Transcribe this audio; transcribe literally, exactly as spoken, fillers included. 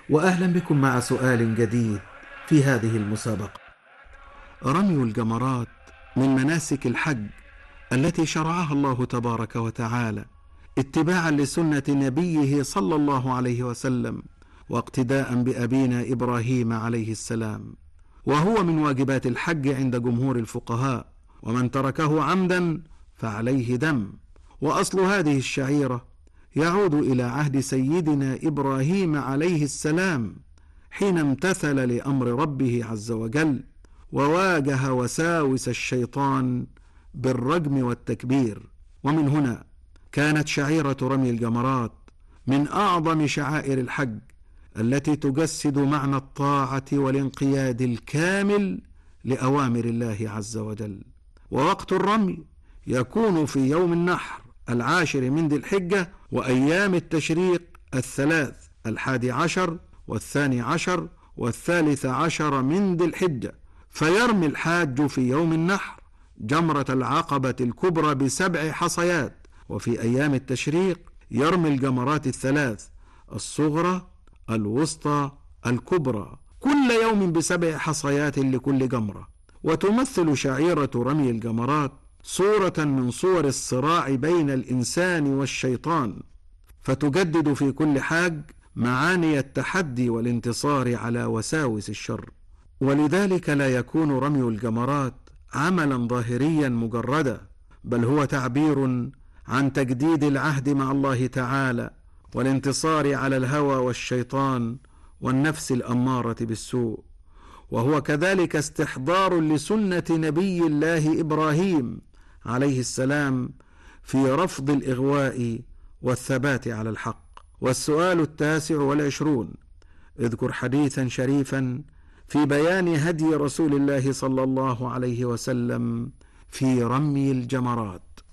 وأهلا بكم مع سؤال جديد في هذه المسابقة. رمي الجمرات من مناسك الحج التي شرعها الله تبارك وتعالى اتباعا لسنة نبيه صلى الله عليه وسلم، واقتداء بأبينا إبراهيم عليه السلام، وهو من واجبات الحج عند جمهور الفقهاء، ومن تركه عمدا فعليه دم. وأصل هذه الشعيرة يعود إلى عهد سيدنا إبراهيم عليه السلام، حين امتثل لأمر ربه عز وجل وواجه وساوس الشيطان بالرجم والتكبير. ومن هنا كانت شعيرة رمي الجمرات من أعظم شعائر الحج التي تجسد معنى الطاعة والانقياد الكامل لأوامر الله عز وجل. ووقت الرمي يكون في يوم النحر العاشر من ذي الحجة، وأيام التشريق الثلاث الحادي عشر والثاني عشر والثالث عشر من ذي الحجة. فيرمي الحاج في يوم النحر جمرة العقبة الكبرى بسبع حصيات، وفي أيام التشريق يرمي الجمرات الثلاث الصغرى الوسطى الكبرى، كل يوم بسبع حصيات لكل جمرة. وتمثل شعيرة رمي الجمرات صورة من صور الصراع بين الإنسان والشيطان، فتجدد في كل حاج معاني التحدي والانتصار على وساوس الشر. ولذلك لا يكون رمي الجمرات عملا ظاهريا مجردا، بل هو تعبير عن تجديد العهد مع الله تعالى والانتصار على الهوى والشيطان والنفس الأمارة بالسوء. وهو كذلك استحضار لسنة نبي الله إبراهيم عليه السلام في رفض الإغواء والثبات على الحق. والسؤال التاسع والعشرون: اذكر حديثا شريفا في بيان هدي رسول الله صلى الله عليه وسلم في رمي الجمرات.